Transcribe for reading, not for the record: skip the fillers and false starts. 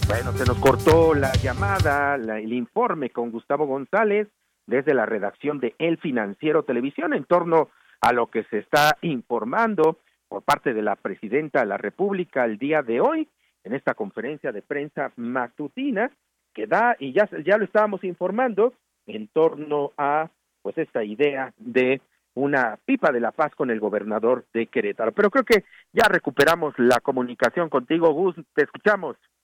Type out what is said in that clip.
Bueno, se nos cortó la llamada, el informe con Gustavo González desde la redacción de El Financiero Televisión en torno a lo que se está informando por parte de la Presidenta de la República el día de hoy en esta conferencia de prensa matutina que da, y ya lo estábamos informando, en torno a pues esta idea de una pipa de la paz con el gobernador de Querétaro. Pero creo que ya recuperamos la comunicación contigo, Gus, te escuchamos.